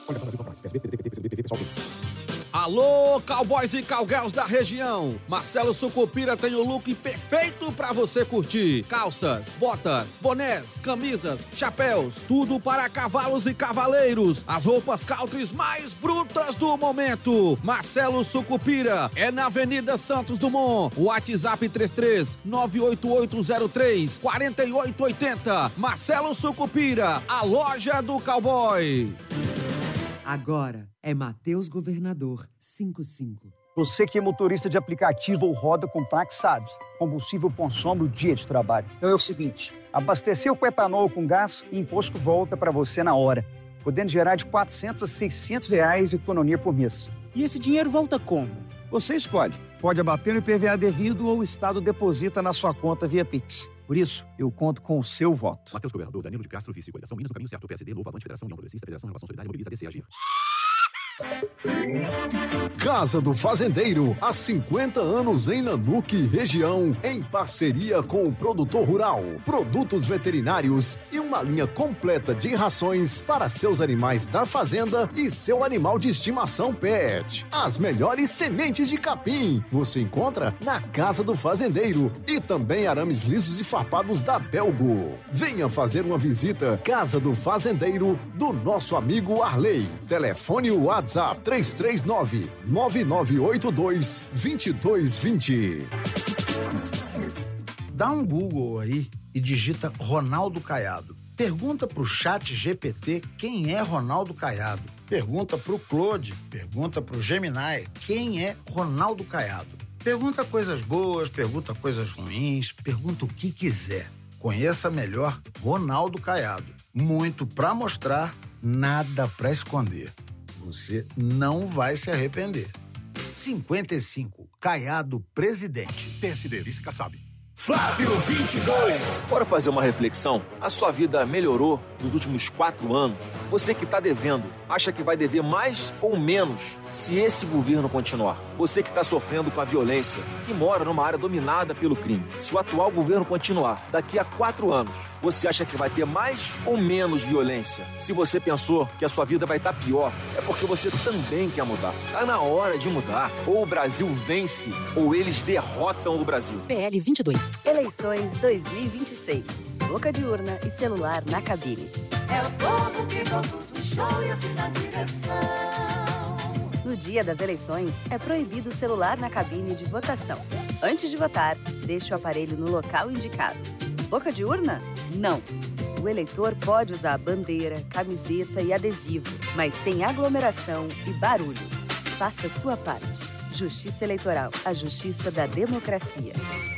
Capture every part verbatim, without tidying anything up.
Alô, cowboys e cowgirls da região. Marcelo Sucupira tem o look perfeito pra você curtir. Calças, botas, bonés, camisas, chapéus, tudo para cavalos e cavaleiros. As roupas country mais brutas do momento. Marcelo Sucupira é na Avenida Santos Dumont. WhatsApp três três nove oito oito zero três quatro oito oito zero. Marcelo Sucupira, a loja do cowboy. Agora é Mateus Governador cinquenta e cinco. Você que é motorista de aplicativo ou roda com placa sabe, combustível consome o dia de trabalho. Então é o seguinte, abasteceu com etanol com gás e imposto volta para você na hora, podendo gerar de quatrocentos a seiscentos reais de economia por mês. E esse dinheiro volta como? Você escolhe. Pode abater no I P V A devido ou o Estado deposita na sua conta via Pix. Por isso, eu conto com o seu voto. Mateus Governador, Danilo de Castro, Vice, Coligação Minas no caminho certo, P S D, Novo, Avante, Federação, União Progressista, Federação, Renovação Solidária, Mobiliza, D C, Agir. Casa do Fazendeiro, há cinquenta anos em Nanuque, região, em parceria com o produtor rural, produtos veterinários e uma linha completa de rações para seus animais da fazenda e seu animal de estimação pet. As melhores sementes de capim você encontra na Casa do Fazendeiro e também arames lisos e farpados da Belgo. Venha fazer uma visita. Casa do Fazendeiro, do nosso amigo Arley. Telefone WhatsApp três três nove, nove nove oito dois, dois dois dois zero. Dá um Google aí e digita Ronaldo Caiado. Pergunta pro chat G P T quem é Ronaldo Caiado. Pergunta pro Claude, pergunta pro Gemini quem é Ronaldo Caiado. Pergunta coisas boas, pergunta coisas ruins, pergunta o que quiser. Conheça melhor Ronaldo Caiado. Muito pra mostrar, nada pra esconder. Você não vai se arrepender. cinquenta e cinco, Caiado presidente. P S D, Vice Kassab. Flávio vinte e dois. Bora fazer uma reflexão? A sua vida melhorou nos últimos quatro anos? Você que está devendo, acha que vai dever mais ou menos se esse governo continuar? Você que está sofrendo com a violência, que mora numa área dominada pelo crime, se o atual governo continuar, daqui a quatro anos, você acha que vai ter mais ou menos violência? Se você pensou que a sua vida vai estar pior, é porque você também quer mudar. Tá na hora de mudar. Ou o Brasil vence, ou eles derrotam o Brasil. P L vinte e dois. Eleições dois mil e vinte e seis. Boca de urna e celular na cabine. É o povo que produz o show e assim na direção. No dia das eleições, é proibido o celular na cabine de votação. Antes de votar, deixe o aparelho no local indicado. Boca de urna? Não. O eleitor pode usar bandeira, camiseta e adesivo, mas sem aglomeração e barulho. Faça sua parte. Justiça Eleitoral, a justiça da democracia.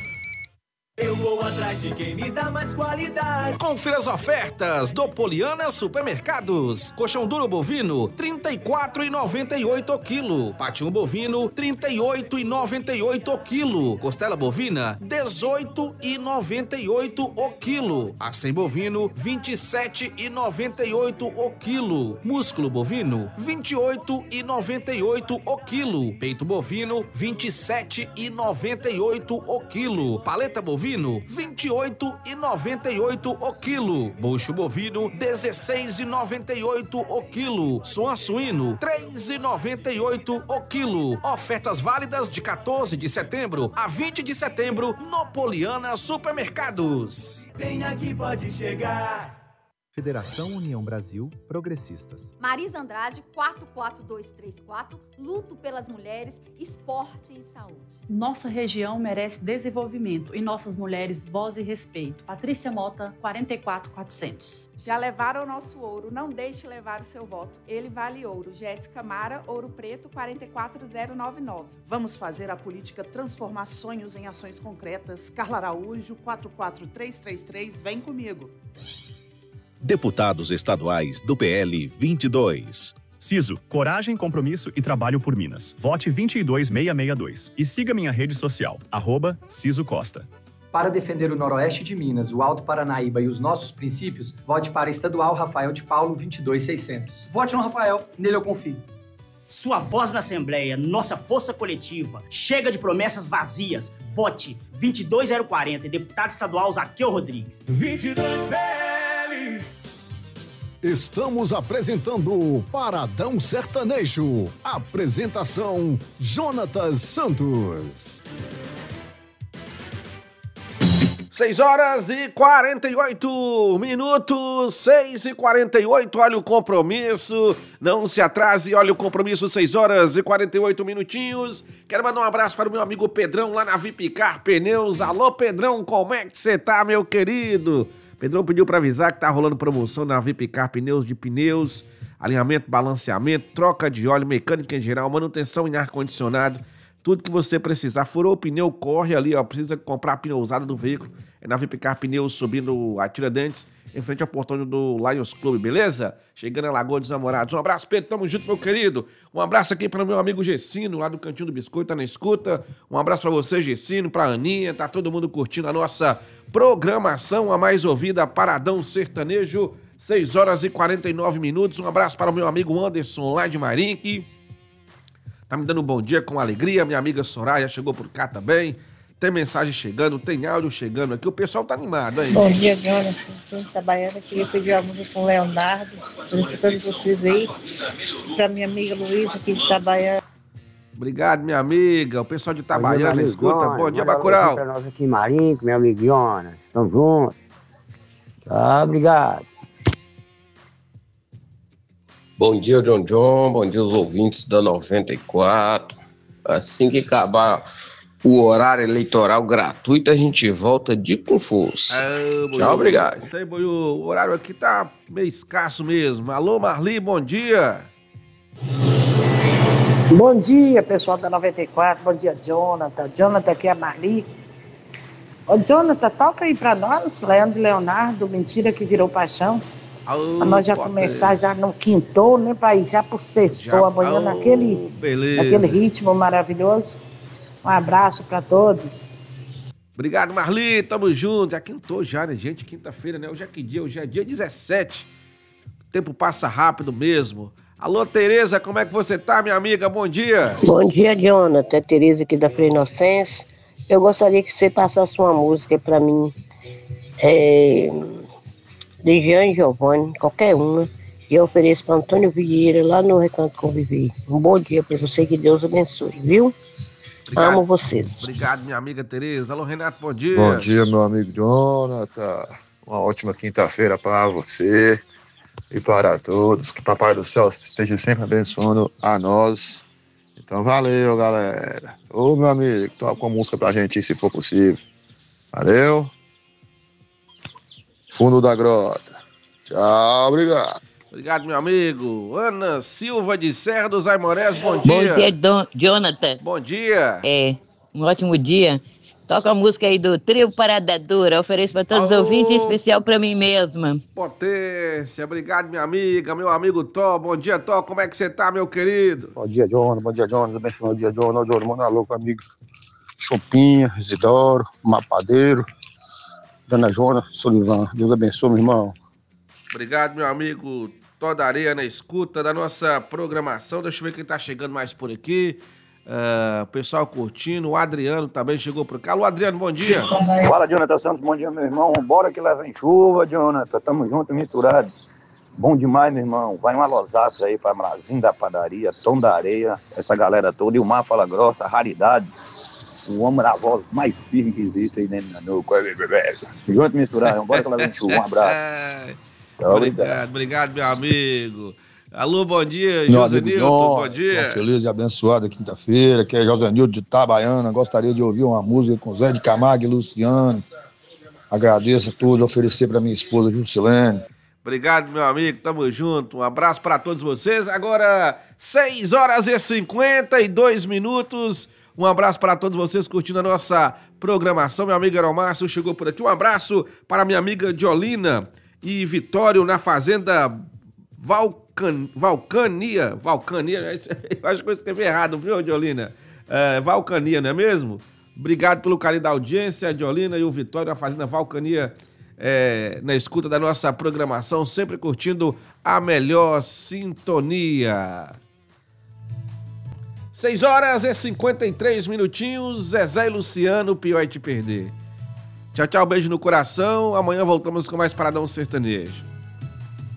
Eu vou atrás de quem me dá mais qualidade. Confira as ofertas do Poliana Supermercados. Coxão duro bovino, trinta e quatro reais e noventa e oito centavos o quilo. Patinho bovino, trinta e oito reais e noventa e oito centavos o quilo. Costela bovina, dezoito reais e noventa e oito centavos o quilo. Acém bovino, vinte e sete reais e noventa e oito centavos o quilo. Músculo bovino, vinte e oito reais e noventa e oito centavos o quilo. Peito bovino, vinte e sete reais e noventa e oito centavos o quilo. Paleta bovina, vinte e oito reais e noventa e oito centavos o quilo. Bucho bovino, dezesseis reais e noventa e oito centavos o quilo. Suan suíno, três reais e noventa e oito centavos o quilo. Ofertas válidas de quatorze de setembro a vinte de setembro no Poliana Supermercados. Vem aqui, pode chegar. Federação União Brasil Progressistas. Marisa Andrade, quatro quatro dois três quatro, luto pelas mulheres, esporte e saúde. Nossa região merece desenvolvimento e nossas mulheres voz e respeito. Patrícia Mota, quarenta e quatro mil e quatrocentos. Já levaram o nosso ouro, não deixe levar o seu voto. Ele vale ouro. Jéssica Mara, Ouro Preto, quarenta e quatro mil noventa e nove. Vamos fazer a política transformar sonhos em ações concretas. Carla Araújo, quatro quatro três três três, vem comigo. Deputados estaduais do P L vinte e dois. Ciso, coragem, compromisso e trabalho por Minas. Vote dois dois seis seis dois e siga minha rede social, arroba Ciso Costa. Para defender o Noroeste de Minas, o Alto Paranaíba e os nossos princípios, vote para Estadual Rafael de Paulo vinte e dois mil e seiscentos. Vote no Rafael, nele eu confio. Sua voz na Assembleia, nossa força coletiva. Chega de promessas vazias. Vote vinte e dois mil quarenta, deputado estadual Zaqueu Rodrigues. vinte e dois P L. Estamos apresentando Paradão Sertanejo. Apresentação, Jonatas Santos. seis horas e quarenta e oito minutos, seis e quarenta e oito, olha o compromisso, não se atrase, olha o compromisso, seis horas e quarenta e oito minutinhos. Quero mandar um abraço para o meu amigo Pedrão lá na Vipicar Pneus. Alô Pedrão, como é que você tá, meu querido? Pedrão pediu para avisar que tá rolando promoção na Vipicar Pneus de pneus, alinhamento, balanceamento, troca de óleo, mecânica em geral, manutenção em ar-condicionado. Tudo que você precisar, furou o pneu, corre ali, ó, precisa comprar pneu usado do veículo, é na Vipicar Pneus, subindo a Tiradentes, em frente ao portão do Lions Club, beleza? Chegando a Lagoa dos Namorados. Um abraço, Pedro, tamo junto, meu querido. Um abraço aqui para o meu amigo Gessino, lá do Cantinho do Biscoito, tá na escuta. Um abraço para você, Gessino, pra Aninha, tá todo mundo curtindo a nossa programação, a mais ouvida, Paradão Sertanejo, seis horas e quarenta e nove minutos. Um abraço para o meu amigo Anderson, lá de Marinque. Tá me dando um bom dia com alegria. Minha amiga Soraya chegou por cá também. Tem mensagem chegando, tem áudio chegando aqui. O pessoal tá animado, hein? Bom dia, Jonathan. Sou Itabaiana. Queria pedir uma música com o Leonardo. Estou escutando vocês aí. Pra minha amiga Luísa, aqui de Itabaiana. Obrigado, minha amiga. O pessoal de Itabaiana escuta. Jonas. Bom dia, Manda Bacurau. um pra nós aqui em Marinho, meu amigo Jonas. Estamos juntos. Tá, obrigado. Bom dia, John John. Bom dia aos ouvintes da noventa e quatro. Assim que acabar o horário eleitoral gratuito, a gente volta de com força. Ah, Tchau, obrigado. Isso aí, boi, o horário aqui tá meio escasso mesmo. Alô, Marli, bom dia. Bom dia, pessoal da noventa e quatro. Bom dia, Jonathan. Jonathan, aqui é a Marli. Ô, Jonathan, toca aí pra nós, Leandro e Leonardo, Mentira que Virou Paixão. Oh, pra nós já começar já no quintou, né, pra ir já pro sextou amanhã, oh, naquele, naquele ritmo maravilhoso. Um abraço pra todos. Obrigado, Marli, tamo junto. Já quintou já, né, gente? Quinta-feira, né? Hoje é que dia? Hoje é dia dezessete. O tempo passa rápido mesmo. Alô, Tereza, como é que você tá, minha amiga? Bom dia. Bom dia, Jonathan. É Tereza aqui da Freia Inocência. Eu gostaria que você passasse uma música pra mim. É... de Jean Giovanni, qualquer uma. E eu ofereço para Antônio Vieira, lá no Recanto Conviver. Um bom dia para você, que Deus abençoe, viu? Obrigado. Amo vocês. Obrigado, minha amiga Tereza. Alô, Renato, bom dia. Bom dia, meu amigo Jonathan. Uma ótima quinta-feira para você e para todos. Que Papai do Céu esteja sempre abençoando a nós. Então, valeu, galera. Ô, meu amigo, toca uma música pra gente aí, se for possível. Valeu. Fundo da Grota. Tchau, obrigado. Obrigado, meu amigo. Ana Silva de Serra dos Aimorés, bom dia. Bom dia, Don, Jonathan. Bom dia. É, um ótimo dia. Toca a música aí do Trio Parada Dura. Ofereço para todos oh, os ouvintes, em especial para mim mesma. Potência. Obrigado, minha amiga, meu amigo Tó. Bom dia, Tó. Como é que você tá, meu querido? Bom dia, Jonas. Bom dia, Jonas. Bom dia, Jonas. Jonas, manda alô com o amigo Chopinha, Isidoro, Mapadeiro, Dona Jona, Solivan. Deus abençoe, meu irmão. Obrigado, meu amigo Toda Areia na escuta da nossa programação. Deixa eu ver quem tá chegando mais por aqui. Uh, o pessoal curtindo. O Adriano também chegou por cá. Alô, Adriano, bom dia. Fala, Jonathan Santos. Bom dia, meu irmão. Bora que leva em chuva, Jonathan. Tamo junto, misturado. Bom demais, meu irmão. Vai uma losaça aí pra Brasil da Padaria, Tom da Areia, essa galera toda. E o Mar Fala Grossa, Raridade. O homem da voz mais firme que existe aí dentro da nuca. Junto, misturado. Bora que leva em chuva. Um abraço. Obrigado, obrigado, meu amigo. Alô, bom dia, José Nilton, bom dia. Uma feliz e abençoada quinta-feira, que é José Nilton de Itabaiana. Gostaria de ouvir uma música com Zé de Camargo e Luciano. Agradeço a todos, oferecer para minha esposa Juscelene. Obrigado, meu amigo, tamo junto. Um abraço para todos vocês. Agora, seis horas e cinquenta e dois minutos. Um abraço para todos vocês curtindo a nossa programação. Meu amigo Aeromárcio chegou por aqui. Um abraço para minha amiga Diolina e Vitório na Fazenda Valcan... Valcania. Valcania, eu acho que eu escrevi errado, viu, Diolina? É, Valcania, não é mesmo? Obrigado pelo carinho da audiência, a Diolina e o Vitório na Fazenda Valcania, é, na escuta da nossa programação, sempre curtindo a melhor sintonia. seis horas e cinquenta e três minutinhos, Zezé e Luciano, pior é te perder. Tchau, tchau, beijo no coração. Amanhã voltamos com mais Paradão Sertanejo.